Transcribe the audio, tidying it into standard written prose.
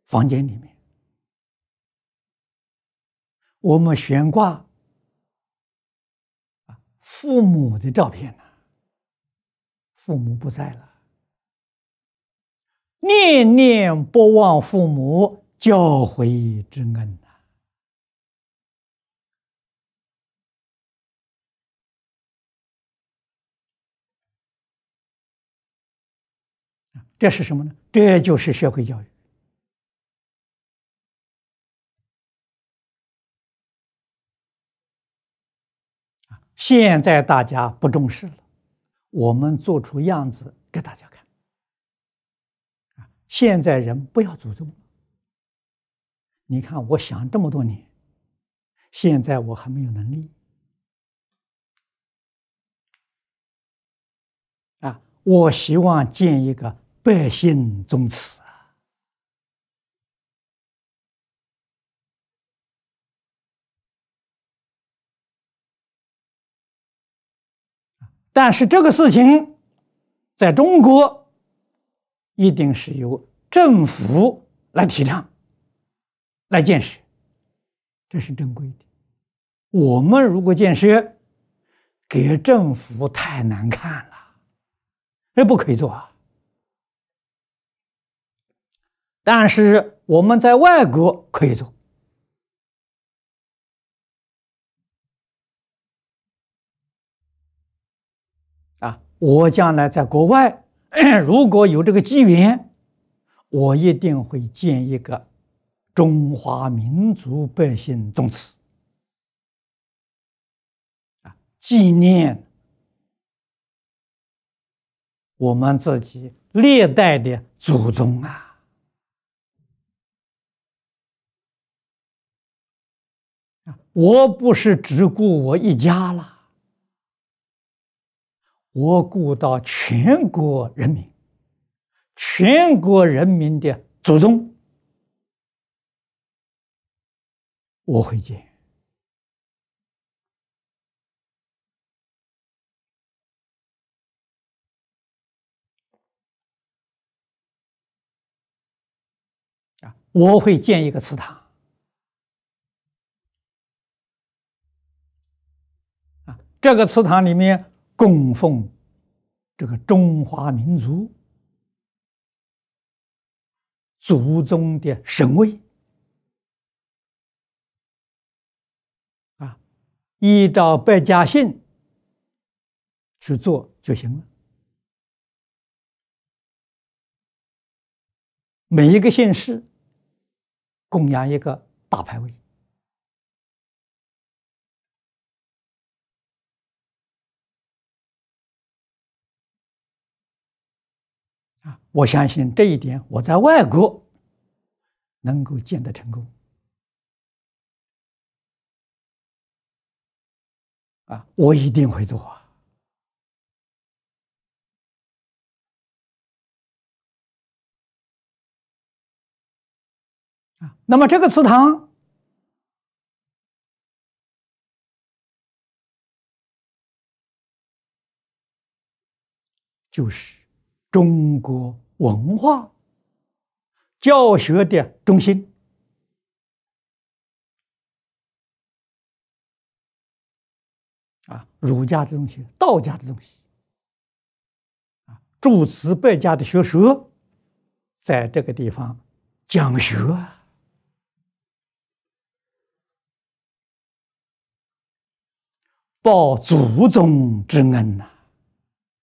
房间里面，我们悬挂父母的照片呢，父母不在了，念念不忘父母教诲之恩呐。这是什么呢？这就是社会教育。现在大家不重视了，我们做出样子给大家看。现在人不要祖宗。你看，我想这么多年，现在我还没有能力。我希望建一个百姓宗祠。但是这个事情在中国一定是由政府来提倡、来建设，这是正规的。我们如果建设，给政府太难看了，这不可以做啊。但是我们在外国可以做。我将来在国外，如果有这个机缘，我一定会建一个中华民族百姓宗祠，纪念我们自己历代的祖宗啊。我不是只顾我一家了。我顾到全国人民，全国人民的祖宗，我会建。我会建一个祠堂。这个祠堂里面供奉这个中华民族祖宗的神位，依照百家姓去做就行了。每一个姓氏供养一个大牌位。我相信这一点，我在外国能够建得成功。我一定会做。那么这个祠堂就是中国文化教学的中心。儒家的东西，道家的东西，诸子百家的学说，在这个地方讲学，报祖宗之恩呐。